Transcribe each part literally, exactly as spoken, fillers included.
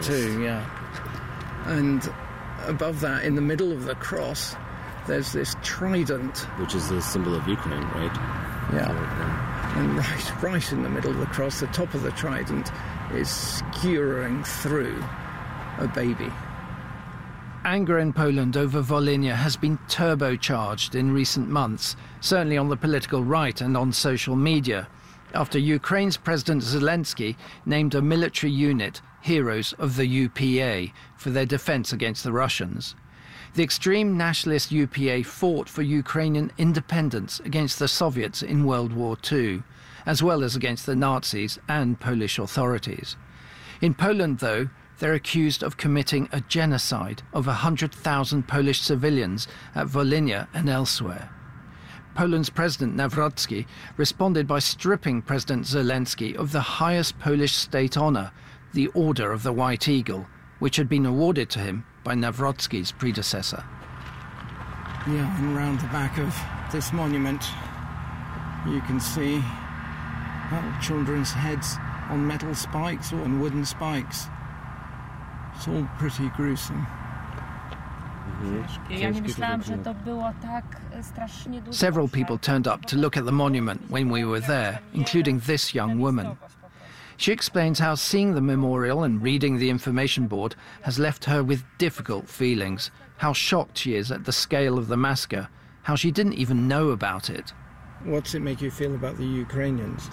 too, yeah. And above that, in the middle of the cross, there's this trident. Which is the symbol of Ukraine, right? Yeah. So, and right, right in the middle of the cross, the top of the trident is skewering through a baby. Anger in Poland over Volhynia has been turbocharged in recent months, certainly on the political right and on social media, after Ukraine's President Zelensky named a military unit Heroes of the U P A for their defence against the Russians. The extreme nationalist U P A fought for Ukrainian independence against the Soviets in World War Two, as well as against the Nazis and Polish authorities. In Poland, though, they're accused of committing a genocide of one hundred thousand Polish civilians at Volhynia and elsewhere. Poland's President Nawrocki responded by stripping President Zelensky of the highest Polish state honour, the Order of the White Eagle, which had been awarded to him by Nawrocki's predecessor. Yeah, and round the back of this monument, you can see well, children's heads on metal spikes or on wooden spikes. It's all pretty gruesome. Several people turned up to look at the monument when we were there, including this young woman. She explains how seeing the memorial and reading the information board has left her with difficult feelings, how shocked she is at the scale of the massacre, how she didn't even know about it. What's it make you feel about the Ukrainians?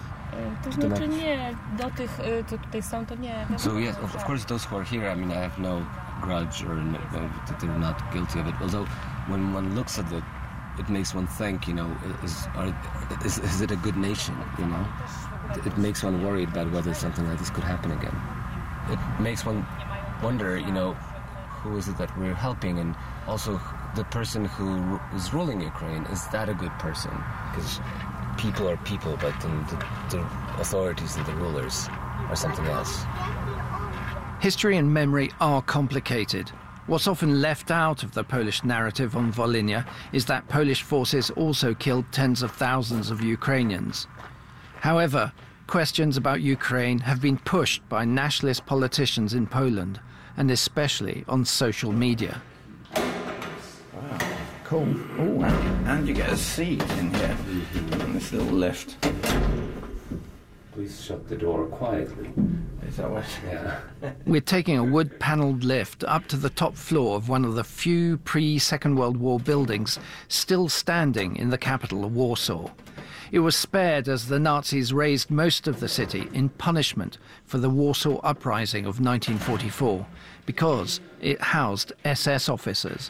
So yes, of, of course those who are here, I mean, I have no grudge or no, no, that they're not guilty of it. Although when one looks at it, it makes one think, you know, is, are, is, is it a good nation, you know? It makes one worried about whether something like this could happen again. It makes one wonder, you know, who is it that we're helping, and also the person who is ruling Ukraine, is that a good person? Because people are people, but then the, the authorities and the rulers are something else. History and memory are complicated. What's often left out of the Polish narrative on Volhynia is that Polish forces also killed tens of thousands of Ukrainians. However, questions about Ukraine have been pushed by nationalist politicians in Poland, and especially on social media. Wow, cool. Oh, and, and you get a seat in here, on this little lift. Please shut the door quietly. Is that what? Yeah. We're taking a wood-panelled lift up to the top floor of one of the few pre-Second World War buildings still standing in the capital of Warsaw. It was spared as the Nazis razed most of the city in punishment for the Warsaw Uprising of nineteen forty-four, because it housed S S officers.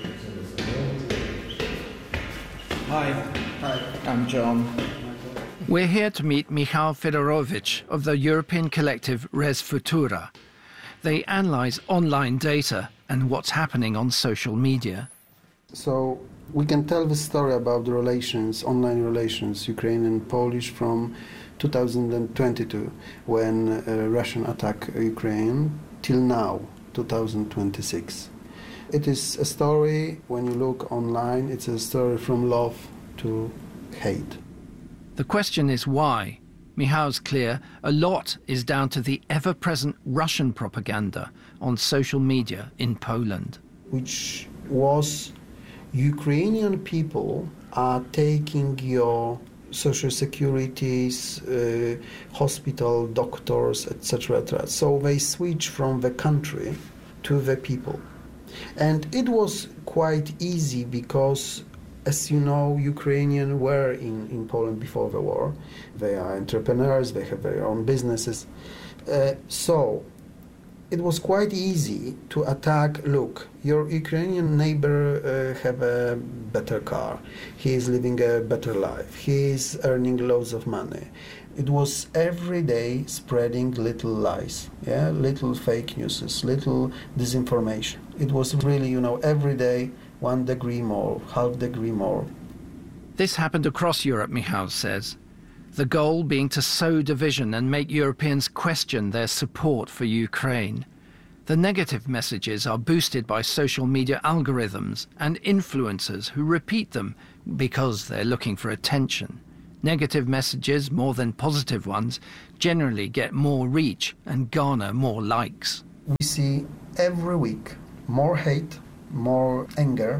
Hi. Hi. I'm John. We're here to meet Michał Fedorowicz of the European collective Res Futura. They analyse online data and what's happening on social media. So we can tell the story about the relations, online relations, Ukrainian and Polish, from two thousand twenty-two, when uh, Russian attacked Ukraine, till now, two thousand twenty-six. It is a story, when you look online, it's a story from love to hate. The question is why. Michał's clear a lot is down to the ever-present Russian propaganda on social media in Poland. Which was Ukrainian people are taking your social securities, uh, hospital, doctors, et cetera, et cetera. So they switch from the country to the people. And it was quite easy because, as you know, Ukrainians were in, in Poland before the war. They are entrepreneurs, they have their own businesses. Uh, so it was quite easy to attack, look, your Ukrainian neighbor uh, have a better car, he is living a better life, he is earning loads of money. It was every day spreading little lies, yeah, little fake news, little disinformation. It was really, you know, every day one degree more, half degree more. This happened across Europe, Michał says. The goal being to sow division and make Europeans question their support for Ukraine. The negative messages are boosted by social media algorithms and influencers who repeat them because they're looking for attention. Negative messages, more than positive ones, generally get more reach and garner more likes. We see every week more hate, more anger.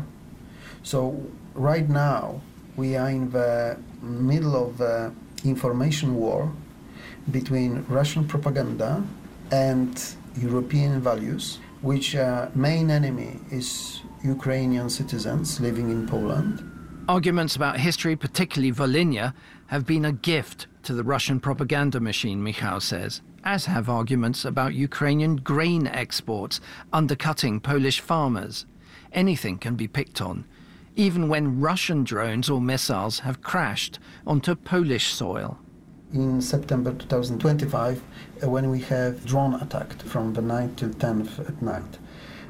So right now we are in the middle of the information war between Russian propaganda and European values, which uh, main enemy is Ukrainian citizens living in Poland. Arguments about history, particularly Volhynia, have been a gift to the Russian propaganda machine, Michał says, as have arguments about Ukrainian grain exports undercutting Polish farmers. Anything can be picked on, even when Russian drones or missiles have crashed onto Polish soil. In September two thousand twenty-five, uh, when we have drone attacked from the ninth till tenth at night,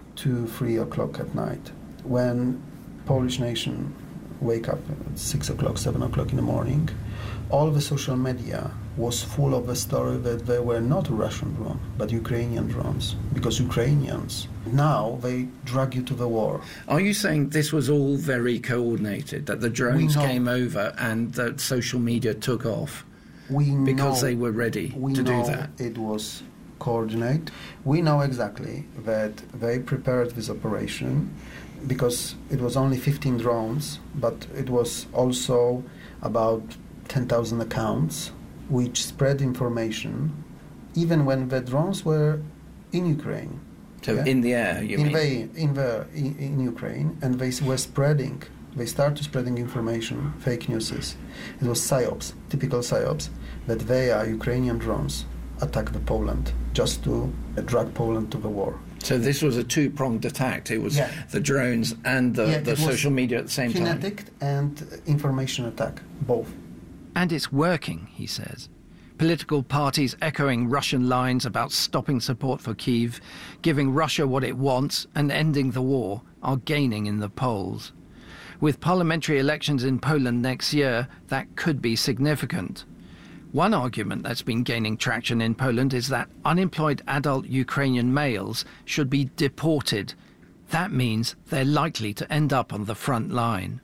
to three o'clock at night, when Polish nation wake up at six o'clock, seven o'clock in the morning, all the social media was full of the story that they were not Russian drones, but Ukrainian drones, because Ukrainians, now they drag you to the war. Are you saying this was all very coordinated, that the drones know, came over and that social media took off we because know, they were ready we to know do that? It was coordinated. We know exactly that they prepared this operation because it was only fifteen drones, but it was also about ten thousand accounts which spread information even when the drones were in Ukraine. So yeah? in the air, you in mean? The, in, the, in, in Ukraine, and they were spreading, they started spreading information, fake news. It was psyops, typical psyops, that they are Ukrainian drones attack the Poland just to uh, drag Poland to the war. So this was a two-pronged attack. It was yeah. the drones and the, yeah, the social media at the same kinetic time. Kinetic and information attack, both. And it's working, he says. Political parties echoing Russian lines about stopping support for Kyiv, giving Russia what it wants and ending the war are gaining in the polls. With parliamentary elections in Poland next year, that could be significant. One argument that's been gaining traction in Poland is that unemployed adult Ukrainian males should be deported. That means they're likely to end up on the front line.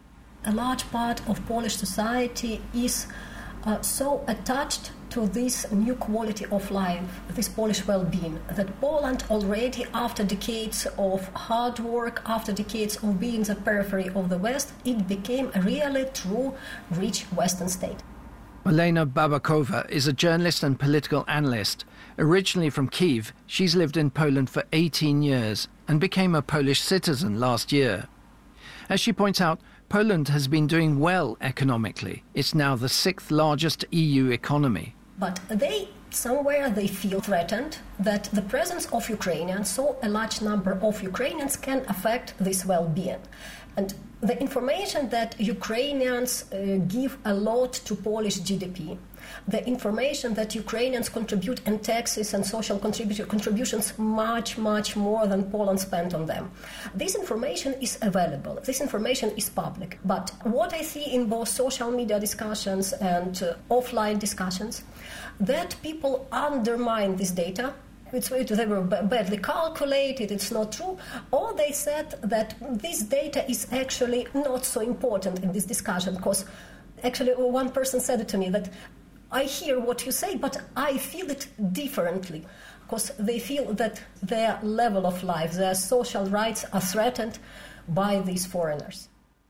A large part of Polish society is uh, so attached to this new quality of life, this Polish well-being, that Poland already, after decades of hard work, after decades of being the periphery of the West, it became a really true, rich Western state. Elena Babakova is a journalist and political analyst. Originally from Kyiv, she's lived in Poland for eighteen years and became a Polish citizen last year. As she points out, Poland has been doing well economically. It's now the sixth largest E U economy. But they, somewhere they feel threatened that the presence of Ukrainians, so a large number of Ukrainians, can affect this well-being. And the information that Ukrainians uh, give a lot to Polish G D P, the information that Ukrainians contribute in taxes and social contribu- contributions much, much more than Poland spent on them. This information is available. This information is public. But what I see in both social media discussions and uh, offline discussions, that people undermine this data. It's, it, they were b- badly calculated, it's not true, or they said that this data is actually not so important in this discussion, because actually one person said it to me that I hear what you say, but I feel it differently, because they feel that their level of life, their social rights are threatened by these foreigners.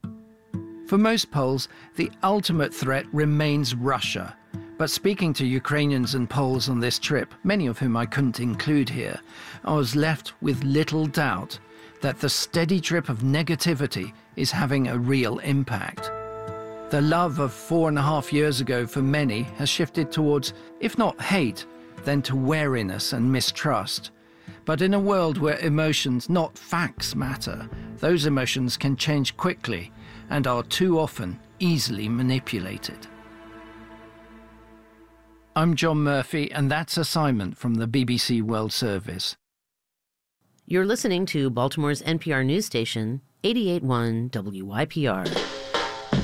For most Poles, the ultimate threat remains Russia. But speaking to Ukrainians and Poles on this trip, many of whom I couldn't include here, I was left with little doubt that the steady drip of negativity is having a real impact. The love of four and a half years ago for many has shifted towards, if not hate, then to wariness and mistrust. But in a world where emotions, not facts, matter, those emotions can change quickly and are too often easily manipulated. I'm John Murphy, and that's Assignment from the B B C World Service. You're listening to Baltimore's N P R news station, eighty-eight point one W Y P R.